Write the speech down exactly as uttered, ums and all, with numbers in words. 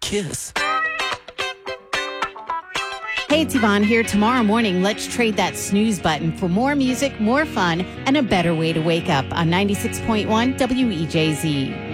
kiss. Hey, it's Yvonne here. Tomorrow morning, let's trade that snooze button for more music, more fun, and a better way to wake up on ninety-six point one W E J Z.